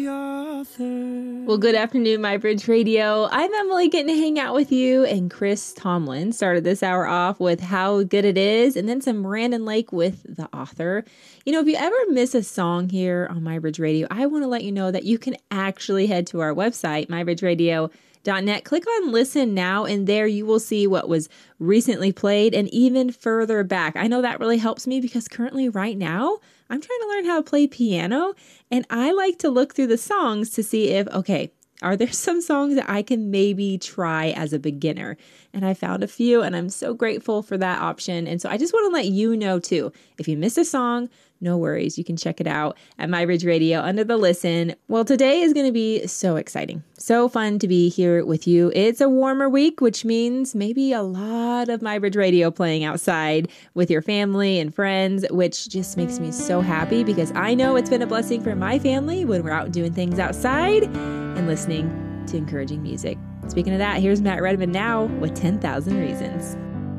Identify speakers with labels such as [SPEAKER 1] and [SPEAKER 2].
[SPEAKER 1] Well, good afternoon, MyBridge Radio. I'm Emily, getting to hang out with you, and Chris Tomlin started this hour off with How Good It Is, and then some Brandon Lake with The Author. You know, if you ever miss a song here on MyBridge Radio, I want to let you know that you can actually head to our website, mybridgeradio.net. Click on Listen Now, and there you will see what was recently played and even further back. I know that really helps me because currently right now, I'm trying to learn how to play piano, and I like to look through the songs to see if, okay, are there some songs that I can maybe try as a beginner? And I found a few, and I'm so grateful for that option. And so I just want to let you know too, if you missed a song, no worries. You can check it out at MyBridge Radio under the Listen. Well, today is going to be so exciting. So fun to be here with you. It's a warmer week, which means maybe a lot of MyBridge Radio playing outside with your family and friends, which just makes me so happy because I know it's been a blessing for my family when we're out doing things outside and listening to encouraging music. Speaking of that, here's Matt Redman now with 10,000 Reasons.